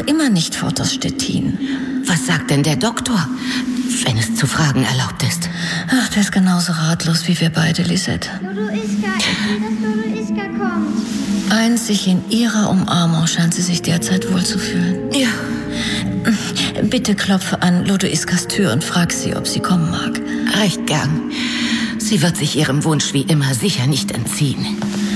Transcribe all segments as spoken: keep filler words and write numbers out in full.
immer nicht fort aus Stettin. Was sagt denn der Doktor, wenn es zu fragen erlaubt ist? Ach, der ist genauso ratlos wie wir beide, Lisette. Dodo Iska, ich will, dass Dodo Iska kommt. Einzig in ihrer Umarmung scheint sie sich derzeit wohlzufühlen. Ja. Bitte klopfe an Lodoiskas Tür und frag sie, ob sie kommen mag. Recht gern. Sie wird sich ihrem Wunsch wie immer sicher nicht entziehen.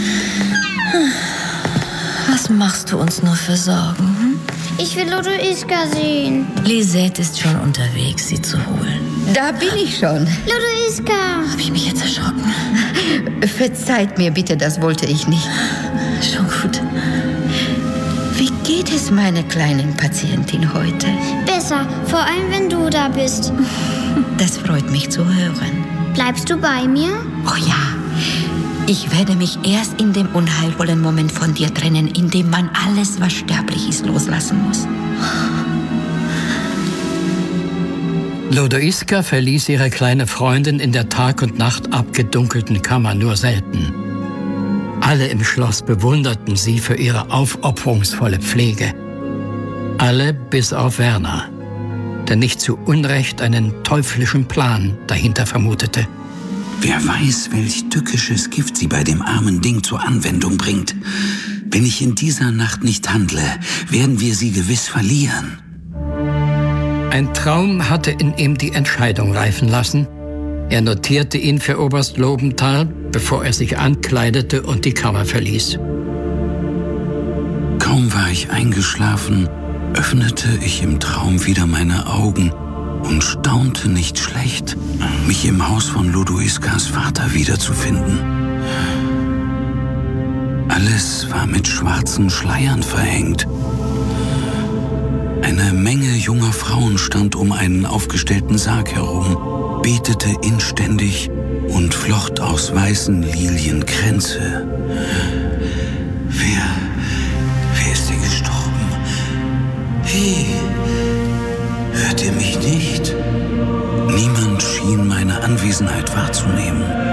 Was machst du uns nur für Sorgen? Hm? Ich will Dodo Iska sehen. Lisette ist schon unterwegs, sie zu holen. Da bin ich schon. Dodo Iska. Habe ich mich jetzt erschrocken? Verzeiht mir bitte, das wollte ich nicht. Schon gut. Wie geht es meiner kleinen Patientin heute? Besser, vor allem wenn du da bist. Das freut mich zu hören. Bleibst du bei mir? Oh ja. Ich werde mich erst in dem unheilvollen Moment von dir trennen, in dem man alles, was sterblich ist, loslassen muss. Lodoiska verließ ihre kleine Freundin in der Tag und Nacht abgedunkelten Kammer nur selten. Alle im Schloss bewunderten sie für ihre aufopferungsvolle Pflege. Alle bis auf Werner, der nicht zu Unrecht einen teuflischen Plan dahinter vermutete. Wer weiß, welch tückisches Gift sie bei dem armen Ding zur Anwendung bringt. Wenn ich in dieser Nacht nicht handle, werden wir sie gewiss verlieren. Ein Traum hatte in ihm die Entscheidung reifen lassen. Er notierte ihn für Oberst Lobenthal, bevor er sich ankleidete und die Kammer verließ. Kaum war ich eingeschlafen, öffnete ich im Traum wieder meine Augen und staunte nicht schlecht, mich im Haus von Lodoiskas Vater wiederzufinden. Alles war mit schwarzen Schleiern verhängt. Eine Menge junger Frauen stand um einen aufgestellten Sarg herum, betete inständig und flocht aus weißen Lilien Kränze. Wer, wer ist denn gestorben? Hey, hört ihr mich nicht? Niemand schien meine Anwesenheit wahrzunehmen.